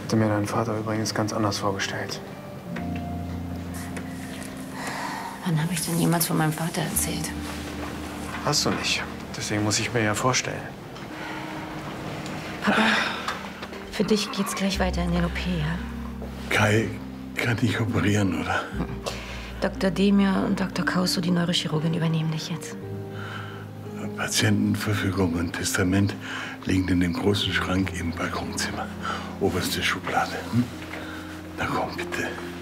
Hatte mir deinen Vater übrigens ganz anders vorgestellt. Wann habe ich denn jemals von meinem Vater erzählt? Hast du nicht. Deswegen muss ich mir ja vorstellen. Papa, für dich geht's gleich weiter in den OP, ja? Kai kann dich operieren, oder? Dr. Demir und Dr. Kauso, die Neurochirurgin, übernehmen dich jetzt. Patientenverfügung und Testament liegen in dem großen Schrank im Balkonzimmer. Oberste Schublade. Hm? Na komm, bitte.